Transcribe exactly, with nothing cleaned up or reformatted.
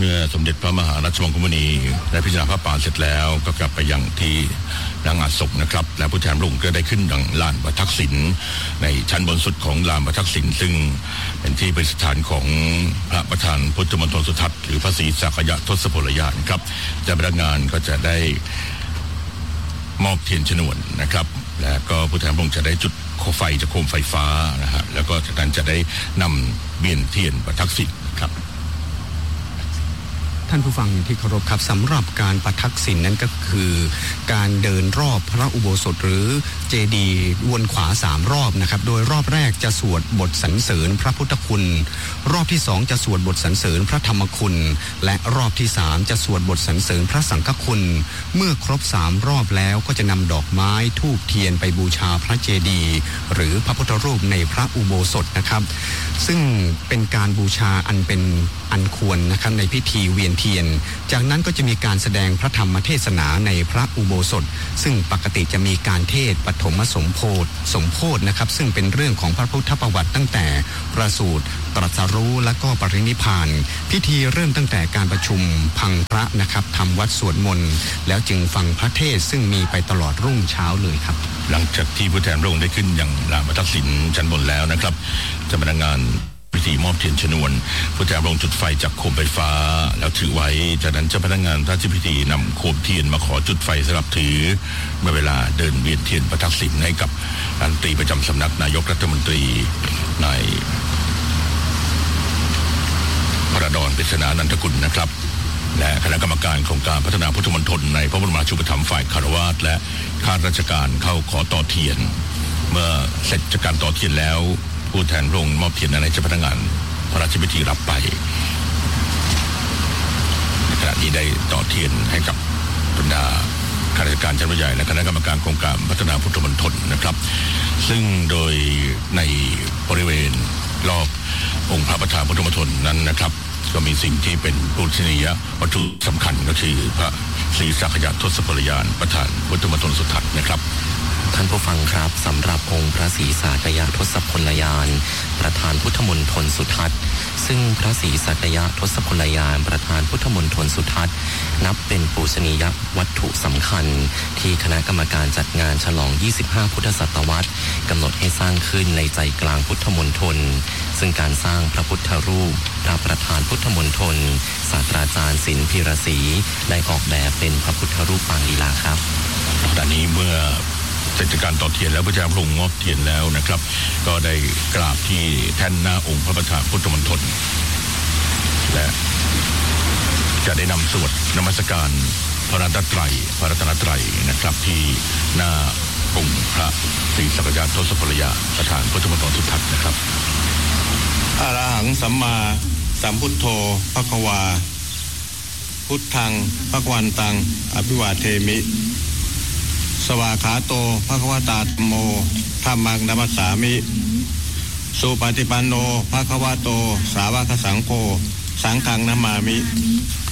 มื่อสมเด็จพระมหาราชวงศ์กุมณีได้พิจารณาพระป่าเสร็จแล้วก็กลับไปยังที่นางอาศพนะครับและผู้แทนพระองค์ก็ได้ขึ้นยังลานประทักษิณในชั้นบนสุดของลานประทักษิณซึ่งเป็นที่ประดิษฐานของพระประธานพุทธมณฑลสุทัศน์หรือพระศรีสักยะทศพลยานครับเจ้าพนักงานก็จะได้มอบเทียนชนวนนะครับและก็ผู้แทนพระองค์จะได้จุดโคมไฟจากโคมไฟฟ้านะฮะแล้วก็จากนั้นจะได้นำเวียนเทียนประทักษิณครับท่านผู้ฟังที่เคารพครับสำหรับการประทักษิณนั้นก็คือการเดินรอบพระอุโบสถหรือเจดีย์วนขวาสามรอบนะครับโดยรอบแรกจะสวดบทสรรเสริญพระพุทธคุณรอบที่สองจะสวดบทสรรเสริญพระธรรมคุณและรอบที่สามจะสวดบทสรรเสริญพระสังฆคุณเมื่อครบสามรอบแล้วก็จะนำดอกไม้ธูปเทียนไปบูชาพระเจดีย์หรือพระพุทธรูปในพระอุโบสถนะครับซึ่งเป็นการบูชาอันเป็นอันควรนะครับในพิธีเวียนเทียนจากนั้นก็จะมีการแสดงพระธรรมเทศนาในพระอุโบสถซึ่งปกติจะมีการเทศน์ปฐมสมโภชสมโภชนะครับซึ่งเป็นเรื่องของพระพุทธประวัติตั้งแต่ประสูติตรัสรู้และก็ปรินิพพานพิธีเริ่มตั้งแต่การประชุมพังพระนะครับทำวัดสวดมนต์แล้วจึงฟังพระเทศซึ่งมีไปตลอดรุ่งเช้าเลยครับหลังจากที่ผู้แทนพระองค์ได้ขึ้นยังลานประทักษิณชั้นบนแล้วนะครับเจ้าพนักงานพิธีมอบเทียนชนวนผู้แทนพระองค์จุดไฟจากโคมไฟฟ้าแล้วถือไว้จากนั้นเจ้าพนักงานพระราชพิธีนำโคมเทียนมาขอจุดไฟสำหรับถือเมื่อเวลาเดินเวียนเทียนประทักษิณให้กับรัฐมนตรีประจำสำนักนายกรัฐมนตรีนายพระดอนปริศนานันทกุลนะครับและคณะกรรมการโครงการพัฒนาพุทธมณฑลในพระบรมราชูปถัมภ์ฝ่ายคารวาสและข้าราชการเข้าขอต่อเทียนเมื่อเสร็จจากการต่อเทียนแล้วผู้แทนพระองค์มอบเทียนในเจ้าพนักงานพระราชพิธีรับไปในขณะนี้ได้ต่อเทียนให้กับบรรดาข้าราชการชั้นผู้ใหญ่และคณะกรรมการโครงการพัฒนาพุทธมณฑลนะครับซึ่งโดยในบริเวณรอบองค์พระประธานพุทธมณฑลนั้นนะครับก็มีสิ่งที่เป็นปูชนียวัตถุสำคัญก็คือพระศรีสักยะทศพลยานประธานพุทธมณฑลสุทัศน์นะครับท่านผู้ฟังครับสำหรับองค์พระศรีสักยะทศพลยานประธานพุทธมณฑลสุทัศน์ซึ่งพระศรีสักยะทศพลยานประธานพุทธมณฑลสุทัศน์นับเป็นปูชนียวัตถุสำคัญที่คณะกรรมการจัดงานฉลองยี่สิบห้าพุทธศตวรรษกำหนดให้สร้างขึ้นในใจกลางพุทธมณฑลซึ่งการสร้างพระพุทธรูปพระประธานพุทธมณฑลศาสตราจารย์ศิลป์พีระศรีได้ออกแบบเป็นพระพุทธรูปปางลีลาครับตอนนี้เมื่อเสร็จจากการต่อเทียนแล้วพระเจ้าพระองค์มอบเทียนแล้วนะครับก็ได้กราบที่แท่นหน้าองค์พระประธานพุทธมณฑลและจะได้นำสวดนมัสการพระรัตนตรัยพระรัตนตรัยนะครับที่หน้าองค์พระศรีสักยะทศพลยานประธานพุทธมณฑลสุทัศน์นะครับอะระหังสัมมาสัมพุทโธภควาพุทธังภควันตังอภิวาเทมิสวากขาโตภควตาธัมโมธัมมังนัมสสามิสุปฏิปันโนภควโตสาวกสังโฆสังฆังนัมมามิ